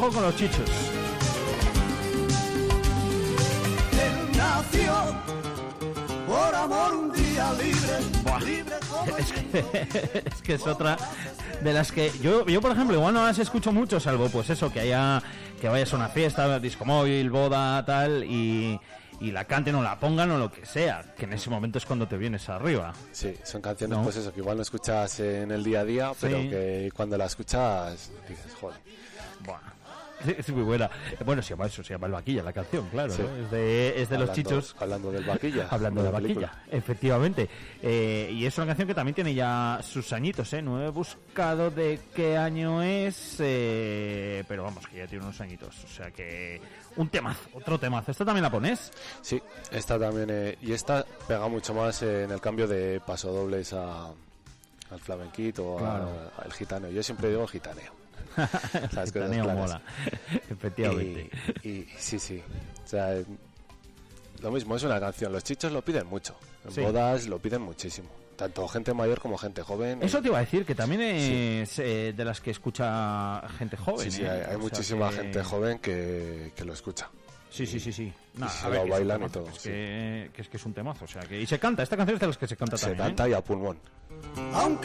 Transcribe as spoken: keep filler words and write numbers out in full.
ojo con los chichos. Él nació por amor un día libre. Buah. Libre como Es que, es que es otra de las que yo, yo por ejemplo, igual no las escucho mucho, salvo pues eso, que haya, que vayas a una fiesta, disco móvil, boda, tal, y, y la canten o la pongan o lo que sea, que en ese momento es cuando te vienes arriba. Sí, son canciones, ¿No? pues eso, que igual no escuchas en el día a día, pero Sí. que cuando la escuchas dices, joder. Buah. Es muy buena. Bueno, se llama eso, se llama El Vaquilla, la canción, claro, Sí. ¿no? Es de, es de los Hablando- chichos. Hablando del vaquilla. Hablando de la la película. vaquilla, efectivamente. Eh, y es una canción que también tiene ya sus añitos, ¿eh? No he buscado de qué año es, eh, pero vamos, que ya tiene unos añitos. O sea que un temazo, otro temazo. ¿Esta también la pones? Sí, esta también, eh, y esta pega mucho más eh, en el cambio de pasodobles a, al flamenquito o Claro. a- al gitano. Yo siempre digo gitaneo. Las cosas Gitaneo claras. mola, efectivamente. Y, y sí, sí. O sea, eh, lo mismo, es una canción. Los chichos lo piden mucho. En Sí. bodas lo piden muchísimo. Tanto gente mayor como gente joven. Eso te iba a decir, que también es eh, de las que escucha gente joven. Sí, sí, ¿eh? hay, hay O sea muchísima que- gente joven que, que lo escucha. Sí, sí, sí, sí. Nah, se a ver, lo que es un bailan y temazo, todo, Es sí. que, que es que es un temazo, o sea que... Y se canta, esta canción es de las que se canta Se también, ¿eh? canta y a pulmón. aunque